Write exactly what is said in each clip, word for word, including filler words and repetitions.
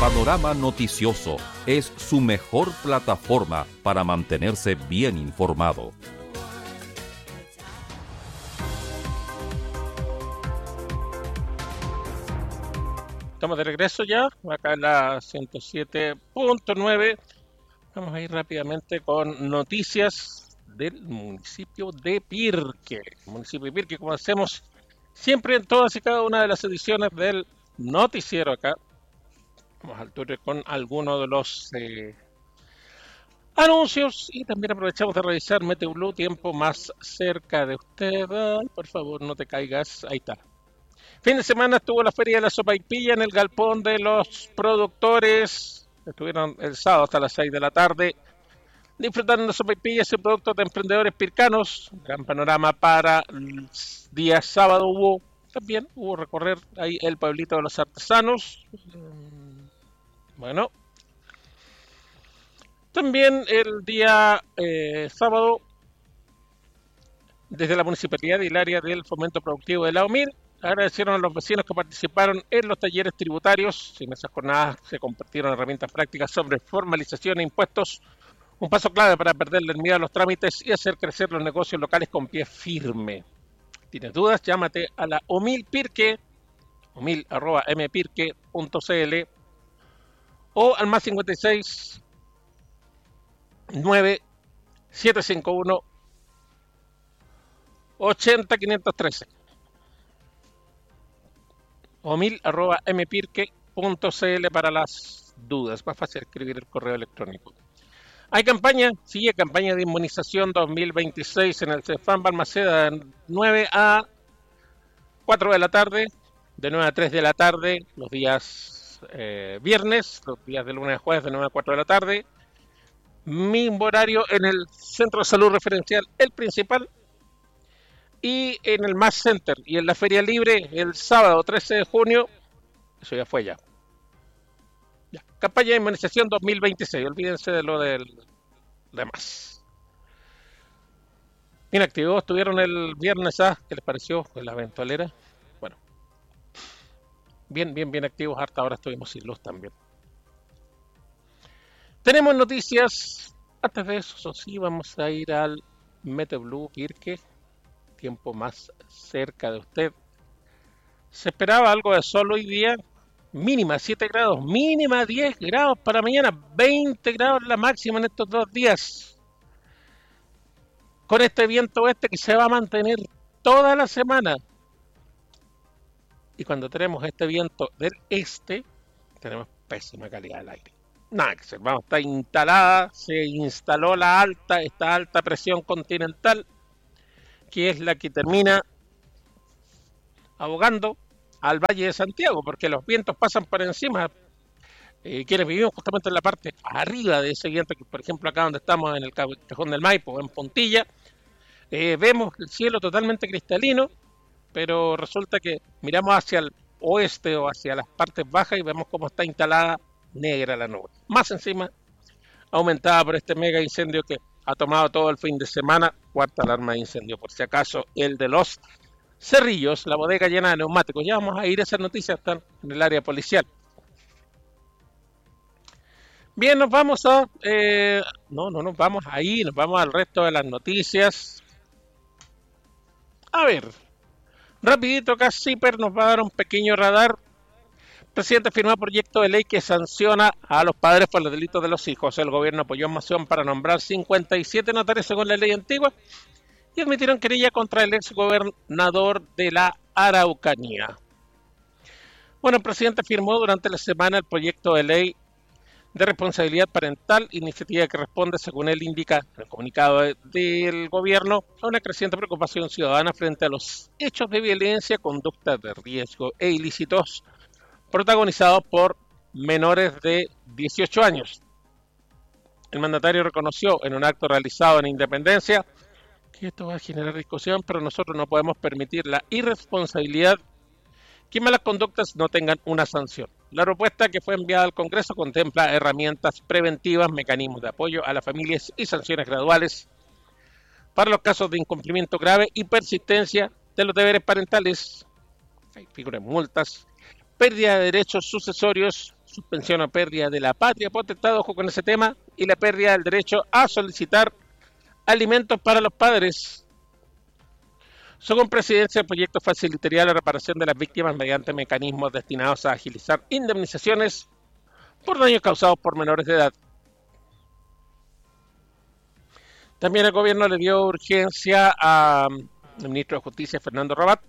Panorama Noticioso es su mejor plataforma para mantenerse bien informado. Estamos de regreso ya, acá en la ciento siete punto nueve. Vamos a ir rápidamente con noticias del municipio de Pirque. El municipio de Pirque, como hacemos siempre en todas y cada una de las ediciones del noticiero acá. Vamos al tour con algunos de los eh, anuncios y también aprovechamos de revisar Meteoblue, tiempo más cerca de usted. Ay, por favor, no te caigas. Ahí está. Fin de semana estuvo la Feria de la Sopaipilla en el galpón de los productores. Estuvieron el sábado hasta las seis de la tarde disfrutando de sopaipillas y productos de emprendedores pircanos. Gran panorama para el día sábado. Hubo también, hubo recorrer ahí el pueblito de los artesanos. Bueno, también el día eh, sábado, desde la municipalidad y el área del fomento productivo de la O M I R, agradecieron a los vecinos que participaron en los talleres tributarios. En esas jornadas se compartieron herramientas prácticas sobre formalización e impuestos, un paso clave para perderle el miedo a los trámites y hacer crecer los negocios locales con pie firme. ¿Tienes dudas? Llámate a la O M I L Pirque, omil arroba mpirque punto cl, o al más cincuenta y seis nueve siete cinco uno ochenta quinientos trece. omil arroba mpirque punto cl para las dudas. Más fácil escribir el correo electrónico. Hay campaña, sigue campaña de inmunización dos mil veintiséis en el Cefam Balmaceda, de nueve a cuatro de la tarde, de nueve a tres de la tarde, los días eh, viernes, los días de lunes a jueves de nueve a cuatro de la tarde. Mismo horario en el Centro de Salud Referencial, el principal, y en el Mass Center y en la Feria Libre el sábado trece de junio. Eso ya fue ya. ya. Campaña de inmunización dos mil veintiséis, olvídense de lo del demás. Bien activos estuvieron el viernes. ¿Ah? ¿Qué les pareció la eventualera? Bueno, bien, bien, bien activos. Harta ahora estuvimos sin luz también. Tenemos noticias. Antes de eso, eso sí, vamos a ir al Meteoblue Pirque, tiempo más cerca de usted. Se esperaba algo de sol hoy día, mínima siete grados, mínima diez grados para mañana, veinte grados la máxima en estos dos días. Con este viento oeste que se va a mantener toda la semana. Y cuando tenemos este viento del este, tenemos pésima calidad del aire. Nada que hacer, vamos, está instalada, se instaló la alta, esta alta presión continental, que es la que termina abogando al Valle de Santiago, porque los vientos pasan por encima. Eh, quienes vivimos justamente en la parte arriba de ese viento, que por ejemplo acá donde estamos en el Cajón del Maipo, en Puntilla, eh, vemos el cielo totalmente cristalino, pero resulta que miramos hacia el oeste o hacia las partes bajas y vemos cómo está instalada negra la nube. Más encima, aumentada por este mega incendio que ha tomado todo el fin de semana. Cuarta alarma de incendio, por si acaso, el de los Cerrillos, la bodega llena de neumáticos. Ya vamos a ir a esas noticias, están en el área policial. Bien, nos vamos a... Eh, no, no nos vamos ahí, nos vamos al resto de las noticias. A ver, rapidito acá, Zipper nos va a dar un pequeño radar. El presidente firmó proyecto de ley que sanciona a los padres por los delitos de los hijos. El gobierno apoyó moción para nombrar cincuenta y siete notarios según la ley antigua y admitieron querella contra el ex gobernador de la Araucanía. Bueno, el presidente firmó durante la semana el proyecto de ley de responsabilidad parental, iniciativa que responde, según él indica en el comunicado de, del gobierno, a una creciente preocupación ciudadana frente a los hechos de violencia, conductas de riesgo e ilícitos protagonizados por menores de dieciocho años. El mandatario reconoció en un acto realizado en Independencia que esto va a generar discusión, pero nosotros no podemos permitir la irresponsabilidad que malas conductas no tengan una sanción. La propuesta que fue enviada al Congreso contempla herramientas preventivas, mecanismos de apoyo a las familias y sanciones graduales para los casos de incumplimiento grave y persistencia de los deberes parentales. Hay figuras multas, pérdida de derechos sucesorios, suspensión o pérdida de la patria potestad, ojo con ese tema, y la pérdida del derecho a solicitar alimentos para los padres. Según Presidencia, el proyecto facilitaría la reparación de las víctimas mediante mecanismos destinados a agilizar indemnizaciones por daños causados por menores de edad. También el gobierno le dio urgencia al ministro de Justicia, Fernando Rabat.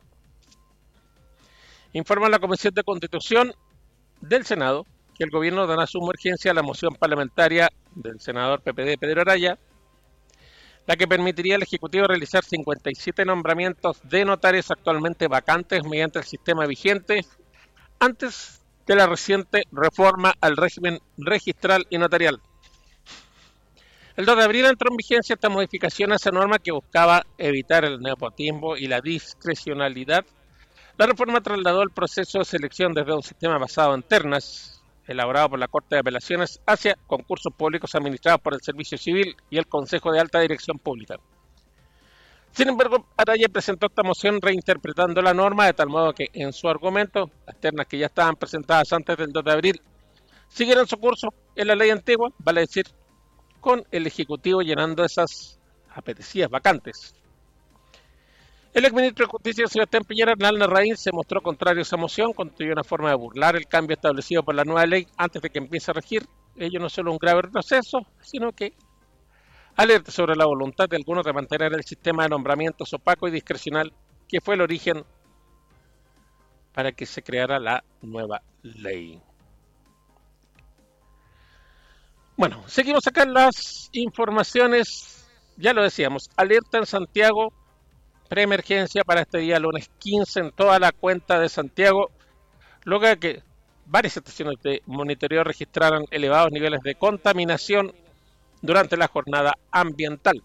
Informa la Comisión de Constitución del Senado que el gobierno dará suma urgencia a la moción parlamentaria del senador P P D Pedro Araya, la que permitiría al Ejecutivo realizar cincuenta y siete nombramientos de notarios actualmente vacantes mediante el sistema vigente antes de la reciente reforma al régimen registral y notarial. El dos de abril entró en vigencia esta modificación a esa norma que buscaba evitar el nepotismo y la discrecionalidad. La reforma trasladó el proceso de selección desde un sistema basado en ternas, elaborado por la Corte de Apelaciones, hacia concursos públicos administrados por el Servicio Civil y el Consejo de Alta Dirección Pública. Sin embargo, Araya presentó esta moción reinterpretando la norma de tal modo que, en su argumento, las ternas que ya estaban presentadas antes del dos de abril siguieron su curso en la ley antigua, vale decir, con el Ejecutivo llenando esas apetecidas vacantes. El exministro de Justicia, Sebastián Piñera, Hernán Larraín, se mostró contrario a esa moción, constituyó una forma de burlar el cambio establecido por la nueva ley antes de que empiece a regir. Ello no es solo un grave retroceso, sino que alerta sobre la voluntad de algunos de mantener el sistema de nombramientos opaco y discrecional que fue el origen para que se creara la nueva ley. Bueno, seguimos acá en las informaciones. Ya lo decíamos, alerta en Santiago, preemergencia para este día lunes quince en toda la cuenca de Santiago, luego de que varias estaciones de monitoreo registraran elevados niveles de contaminación durante la jornada ambiental.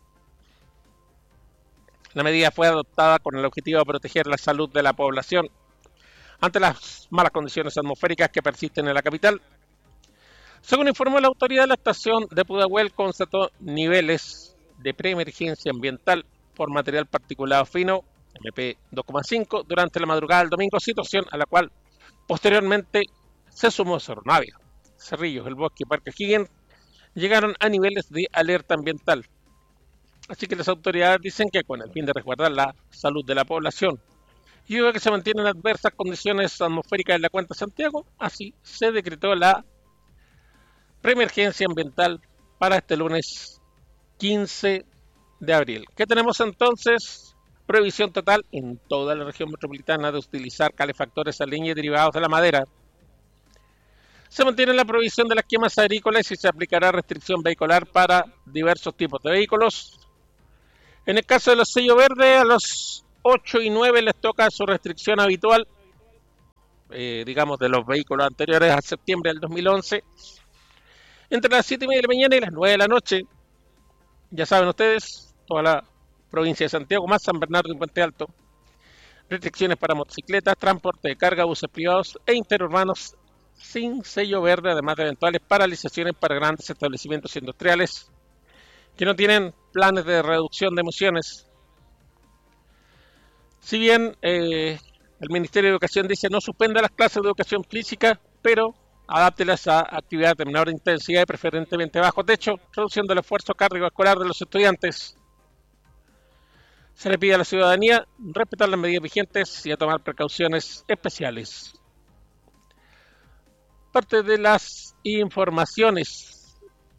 La medida fue adoptada con el objetivo de proteger la salud de la población ante las malas condiciones atmosféricas que persisten en la capital. Según informó la autoridad, la estación de Pudahuel constató niveles de preemergencia ambiental por material particulado fino, M P dos coma cinco, durante la madrugada del domingo, situación a la cual posteriormente se sumó Cerro Navia, Cerrillos, El Bosque y Parque O'Higgins, llegaron a niveles de alerta ambiental. Así que las autoridades dicen que con el fin de resguardar la salud de la población y luego que se mantienen adversas condiciones atmosféricas en la cuenca de Santiago, así se decretó la preemergencia ambiental para este lunes quince de abril. ¿Qué tenemos entonces? Prohibición total en toda la región metropolitana de utilizar calefactores a leña y derivados de la madera. Se mantiene la prohibición de las quemas agrícolas y se aplicará restricción vehicular para diversos tipos de vehículos. En el caso de los sellos verdes, a los ocho y nueve les toca su restricción habitual, eh, digamos, de los vehículos anteriores a septiembre del dos mil once, entre las siete y media de la mañana y las nueve de la noche. Ya saben ustedes, toda la provincia de Santiago, más San Bernardo y Puente Alto. Restricciones para motocicletas, transporte de carga, buses privados e interurbanos sin sello verde, además de eventuales paralizaciones para grandes establecimientos industriales que no tienen planes de reducción de emisiones. Si bien eh, el Ministerio de Educación dice no suspenda las clases de educación física, pero adáptelas a actividades de menor intensidad y preferentemente bajo techo, reduciendo el esfuerzo cardiovascular de los estudiantes. Se le pide a la ciudadanía respetar las medidas vigentes y a tomar precauciones especiales. Parte de las informaciones.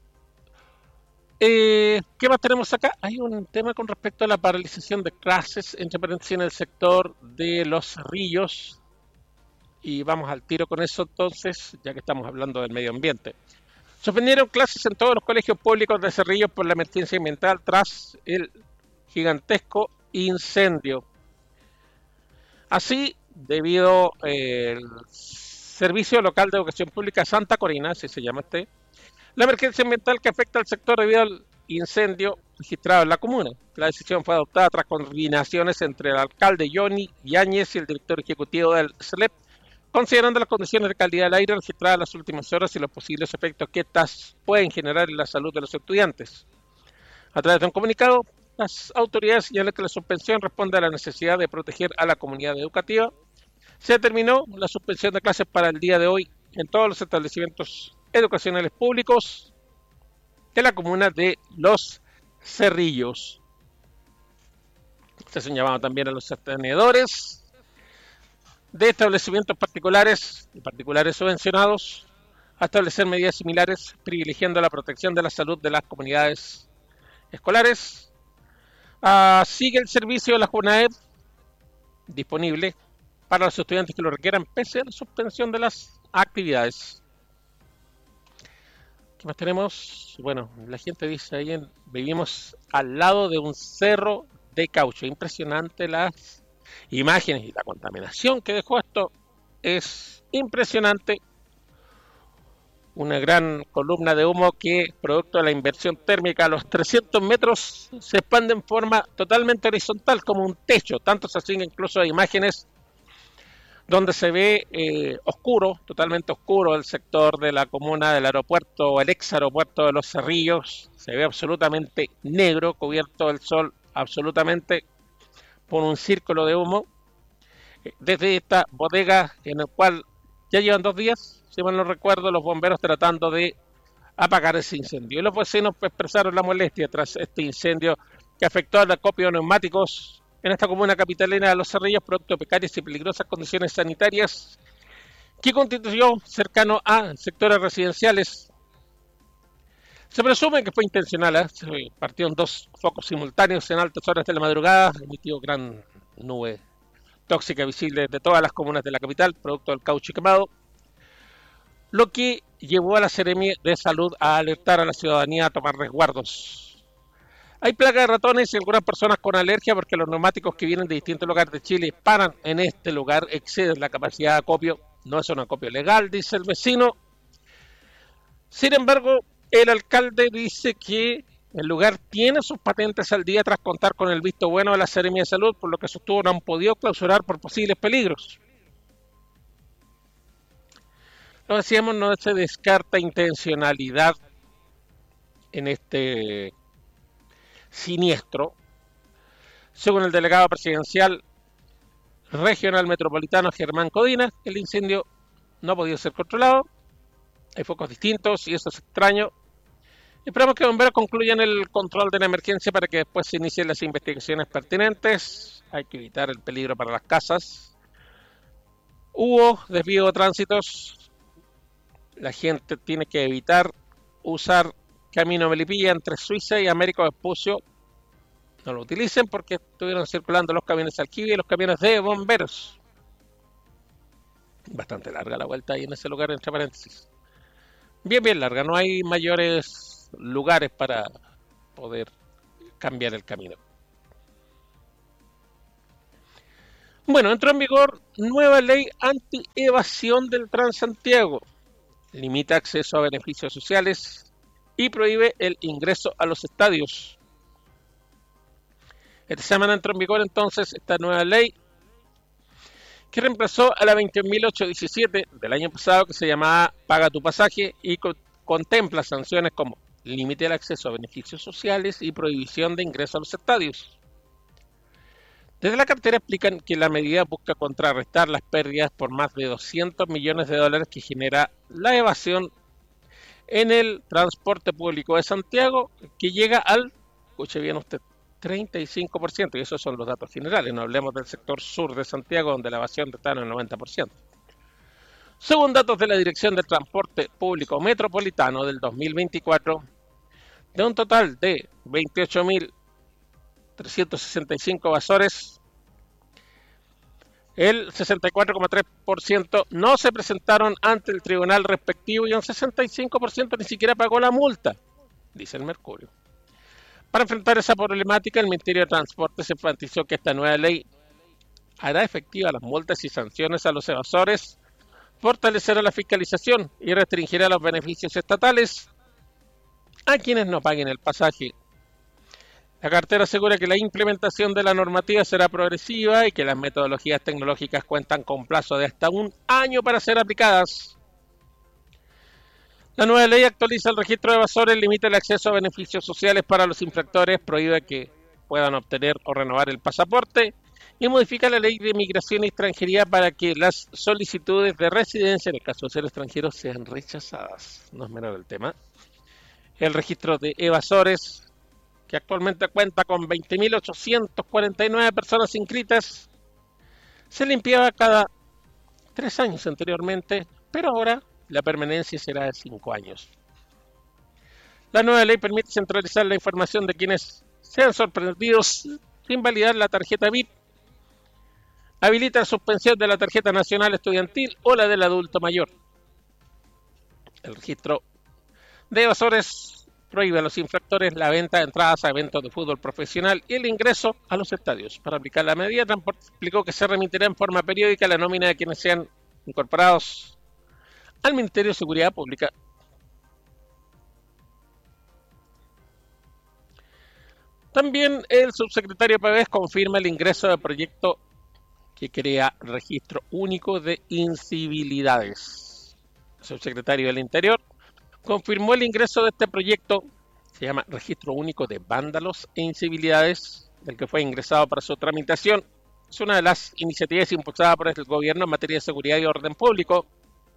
Eh, ¿Qué más tenemos acá? Hay un tema con respecto a la paralización de clases, entre paréntesis, en el sector de los Cerrillos. Y vamos al tiro con eso entonces, ya que estamos hablando del medio ambiente. Suspendieron clases en todos los colegios públicos de Cerrillos por la emergencia ambiental tras el gigantesco incendio. Así, debido al eh, Servicio Local de Educación Pública Santa Corina, así se llama este, la emergencia ambiental que afecta al sector debido al incendio registrado en la comuna. La decisión fue adoptada tras coordinaciones entre el alcalde Johnny Yáñez y el director ejecutivo del C L E P, considerando las condiciones de calidad del aire registradas en las últimas horas y los posibles efectos que estas pueden generar en la salud de los estudiantes. A través de un comunicado, las autoridades señalan que la suspensión responde a la necesidad de proteger a la comunidad educativa. Se determinó la suspensión de clases para el día de hoy en todos los establecimientos educacionales públicos de la comuna de Los Cerrillos. Se hace un llamado también a los tenedores de establecimientos particulares y particulares subvencionados a establecer medidas similares, privilegiando la protección de la salud de las comunidades escolares. Uh, sigue el servicio de la JUNAEP disponible para los estudiantes que lo requieran, pese a la suspensión de las actividades. ¿Qué más tenemos? Bueno, la gente dice ahí, en, vivimos al lado de un cerro de caucho. Impresionante las imágenes y la contaminación que dejó esto. Es impresionante. Una gran columna de humo que, producto de la inversión térmica a los trescientos metros, se expande en forma totalmente horizontal, como un techo. Tanto se hacen incluso hay imágenes donde se ve eh, oscuro, totalmente oscuro, el sector de la comuna del aeropuerto, el ex aeropuerto de Los Cerrillos. Se ve absolutamente negro, cubierto del sol, absolutamente por un círculo de humo. Desde esta bodega en el cual ya llevan dos días, si mal no recuerdo, los bomberos tratando de apagar ese incendio. Y los vecinos expresaron la molestia tras este incendio que afectó al acopio de neumáticos en esta comuna capitalina de Los Cerrillos, producto de precarias y peligrosas condiciones sanitarias que constituyó cercano a sectores residenciales. Se presume que fue intencional, ¿eh? Se partieron dos focos simultáneos en altas horas de la madrugada, emitió gran nube tóxica visible de todas las comunas de la capital, producto del caucho quemado, lo que llevó a la Seremi de Salud a alertar a la ciudadanía a tomar resguardos. Hay plaga de ratones y algunas personas con alergia porque los neumáticos que vienen de distintos lugares de Chile paran en este lugar, exceden la capacidad de acopio. No es un acopio legal, dice el vecino. Sin embargo, el alcalde dice que el lugar tiene sus patentes al día tras contar con el visto bueno de la Seremi de Salud, por lo que sostuvo no han podido clausurar por posibles peligros. Lo decíamos, no se descarta intencionalidad en este siniestro. Según el delegado presidencial regional metropolitano Germán Codina, el incendio no ha podido ser controlado. Hay focos distintos y eso es extraño. Esperamos que bomberos concluyan el control de la emergencia para que después se inicien las investigaciones pertinentes. Hay que evitar el peligro para las casas. Hubo desvío de tránsitos. La gente tiene que evitar usar Camino Melipilla entre Suiza y Américo Vespucio. No lo utilicen porque estuvieron circulando los camiones Alquivia y los camiones de bomberos. Bastante larga la vuelta ahí en ese lugar, entre paréntesis. Bien, bien larga. No hay mayores lugares para poder cambiar el camino. Bueno, entró en vigor nueva ley anti-evasión del Transantiago. Limita acceso a beneficios sociales y prohíbe el ingreso a los estadios. Esta semana entró en vigor entonces esta nueva ley que reemplazó a la veintiún mil ochocientos diecisiete del año pasado, que se llamaba Paga tu pasaje y co- contempla sanciones como límite al acceso a beneficios sociales y prohibición de ingreso a los estadios. Desde la cartera explican que la medida busca contrarrestar las pérdidas por más de doscientos millones de dólares que genera la evasión en el transporte público de Santiago, que llega al, escuche bien usted, treinta y cinco por ciento, y esos son los datos generales, no hablemos del sector sur de Santiago, donde la evasión está en el noventa por ciento. Según datos de la Dirección del Transporte Público Metropolitano del dos mil veinticuatro, de un total de veintiocho mil trescientos sesenta y cinco evasores, el sesenta y cuatro coma tres por ciento no se presentaron ante el tribunal respectivo y un sesenta y cinco por ciento ni siquiera pagó la multa, dice el Mercurio. Para enfrentar esa problemática, el Ministerio de Transporte se enfatizó que esta nueva ley hará efectiva las multas y sanciones a los evasores, fortalecerá la fiscalización y restringirá los beneficios estatales a quienes no paguen el pasaje. La cartera asegura que la implementación de la normativa será progresiva y que las metodologías tecnológicas cuentan con plazo de hasta un año para ser aplicadas. La nueva ley actualiza el registro de evasores, limita el acceso a beneficios sociales para los infractores, prohíbe que puedan obtener o renovar el pasaporte y modifica la ley de migración y extranjería para que las solicitudes de residencia, en el caso de ser extranjeros, sean rechazadas. No es menor el tema. El registro de evasores, que actualmente cuenta con veinte mil ochocientas cuarenta y nueve personas inscritas, se limpiaba cada tres años anteriormente, pero ahora la permanencia será de cinco años. La nueva ley permite centralizar la información de quienes sean sorprendidos sin validar la tarjeta V I P. Habilita la suspensión de la tarjeta nacional estudiantil o la del adulto mayor. El registro de evasores prohíbe a los infractores la venta de entradas a eventos de fútbol profesional y el ingreso a los estadios. Para aplicar la medida, Transporte explicó que se remitirá en forma periódica la nómina de quienes sean incorporados al Ministerio de Seguridad Pública. También el subsecretario Pavés confirma el ingreso del proyecto que crea registro único de incivilidades. El subsecretario del Interior confirmó el ingreso de este proyecto, se llama Registro Único de Vándalos e Incivilidades, del que fue ingresado para su tramitación. Es una de las iniciativas impulsadas por el gobierno en materia de seguridad y orden público.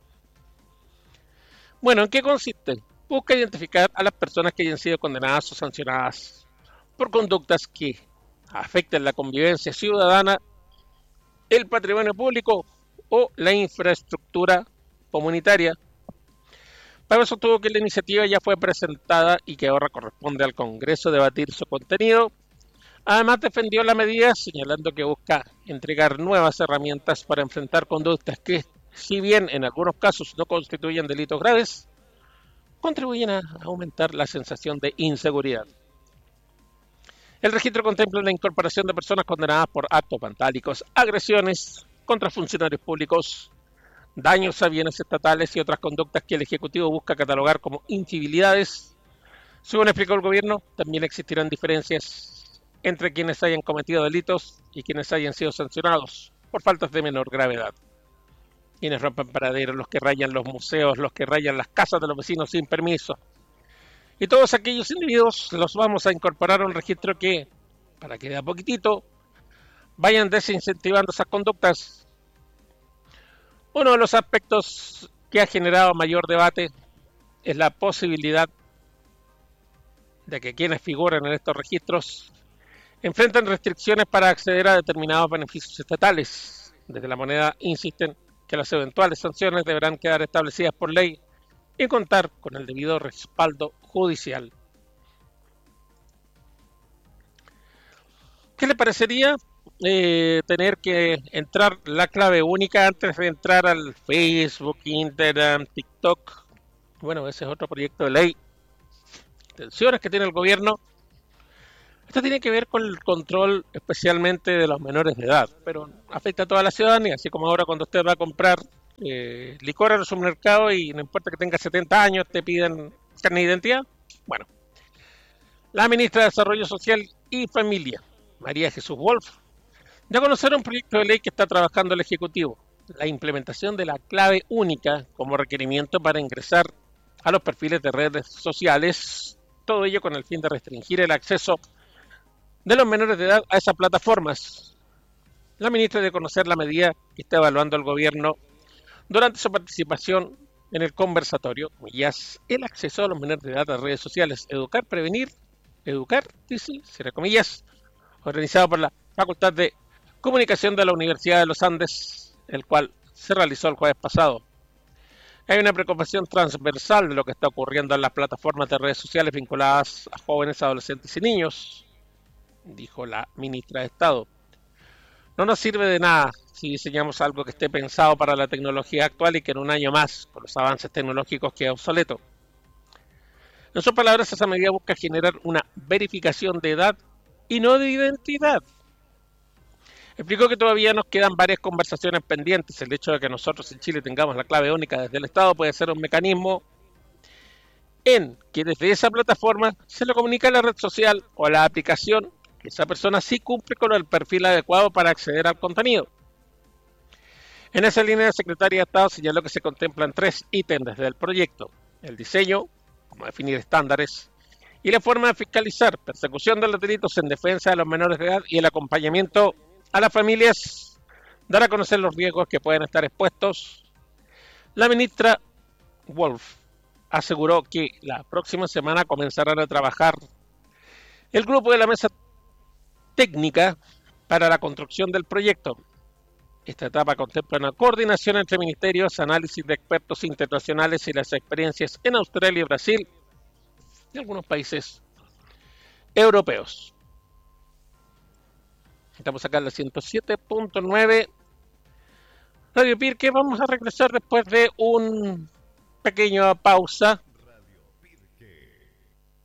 Bueno, ¿en qué consiste? Busca identificar a las personas que hayan sido condenadas o sancionadas por conductas que afecten la convivencia ciudadana, el patrimonio público o la infraestructura comunitaria. Para eso tuvo que la iniciativa ya fue presentada y que ahora corresponde al Congreso debatir su contenido. Además defendió la medida señalando que busca entregar nuevas herramientas para enfrentar conductas que, si bien en algunos casos no constituyen delitos graves, contribuyen a aumentar la sensación de inseguridad. El registro contempla la incorporación de personas condenadas por actos vandálicos, agresiones contra funcionarios públicos, daños a bienes estatales y otras conductas que el Ejecutivo busca catalogar como incivilidades. Según explicó el gobierno, también existirán diferencias entre quienes hayan cometido delitos y quienes hayan sido sancionados por faltas de menor gravedad. Quienes rompen paraderos, los que rayan los museos, los que rayan las casas de los vecinos sin permiso. Y todos aquellos individuos los vamos a incorporar a un registro que, para que de a poquitito vayan desincentivando esas conductas. Uno de los aspectos que ha generado mayor debate es la posibilidad de que quienes figuren en estos registros enfrenten restricciones para acceder a determinados beneficios estatales. Desde la moneda insisten que las eventuales sanciones deberán quedar establecidas por ley y contar con el debido respaldo judicial. ¿Qué le parecería eh, tener que entrar la clave única antes de entrar al Facebook, Instagram, TikTok? Bueno, ese es otro proyecto de ley. Tensiones que tiene el gobierno. Esto tiene que ver con el control especialmente de los menores de edad, pero afecta a toda la ciudadanía, así como ahora cuando usted va a comprar Eh, licor en el supermercado y no importa que tenga setenta años, te piden carne de identidad. Bueno, la ministra de Desarrollo Social y Familia, María Jesús Wolf, dio a conocer un proyecto de ley que está trabajando el Ejecutivo, la implementación de la clave única como requerimiento para ingresar a los perfiles de redes sociales, todo ello con el fin de restringir el acceso de los menores de edad a esas plataformas. La ministra dio a conocer la medida que está evaluando el gobierno durante su participación en el conversatorio, comillas, el acceso a los menores de edad a redes sociales, educar, prevenir, educar, dice, cierre comillas, organizado por la Facultad de Comunicación de la Universidad de los Andes, el cual se realizó el jueves pasado. Hay una preocupación transversal de lo que está ocurriendo en las plataformas de redes sociales vinculadas a jóvenes, adolescentes y niños, dijo la ministra de Estado. No nos sirve de nada si diseñamos algo que esté pensado para la tecnología actual y que en un año más, con los avances tecnológicos, quede obsoleto. En sus palabras, esa medida busca generar una verificación de edad y no de identidad. Explicó que todavía nos quedan varias conversaciones pendientes. El hecho de que nosotros en Chile tengamos la clave única desde el Estado puede ser un mecanismo en que desde esa plataforma se le comunica a la red social o a la aplicación que esa persona sí cumple con el perfil adecuado para acceder al contenido. En esa línea, la Secretaría de Estado señaló que se contemplan tres ítems desde el proyecto: el diseño, como definir estándares, y la forma de fiscalizar, persecución de los delitos en defensa de los menores de edad y el acompañamiento a las familias, dar a conocer los riesgos que pueden estar expuestos. La ministra Wolf aseguró que la próxima semana comenzarán a trabajar el grupo de la mesa técnica para la construcción del proyecto. Esta etapa contempla una coordinación entre ministerios, análisis de expertos internacionales y las experiencias en Australia y Brasil y algunos países europeos. Estamos acá en la ciento siete punto nueve Radio Pirque. Vamos a regresar después de una pequeña pausa